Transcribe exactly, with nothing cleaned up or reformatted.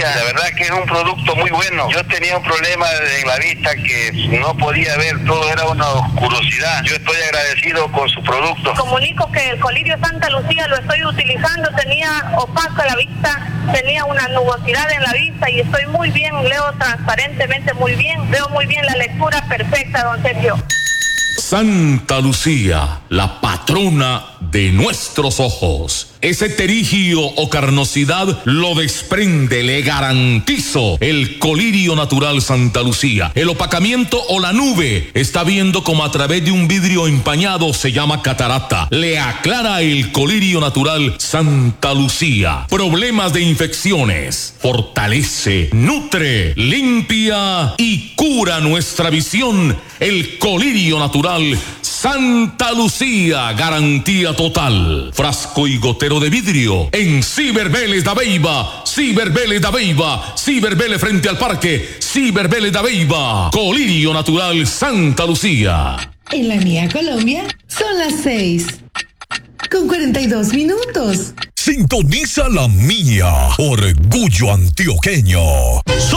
Lucía, la verdad que es un producto muy bueno. Yo tenía un problema en la vista que no podía ver, todo era una oscurosidad. Yo estoy agradecido con su producto. Comunico que el colirio Santa Lucía lo estoy utilizando, tenía opaca la vista, tenía una nubosidad en la vista y estoy muy bien, leo transparentemente muy bien, veo muy bien la lectura perfecta, don Sergio. Santa Lucía, la patrona de nuestros ojos. Ese terigio o carnosidad lo desprende, le garantizo, el colirio natural Santa Lucía. El opacamiento o la nube está viendo como a través de un vidrio empañado, se llama catarata. Le aclara el colirio natural Santa Lucía. Problemas de infecciones, fortalece, nutre, limpia y cura nuestra visión. El colirio natural Santa Lucía, garantía total. Frasco y gotero de vidrio en Ciberbeles da Beiba, Ciberbeles da Beiba, Ciberbeles frente al parque, Ciberbeles da Beiba. Colirio natural Santa Lucía. En la mía Colombia son las seis con cuarenta y dos minutos. Sintoniza la mía, orgullo antioqueño.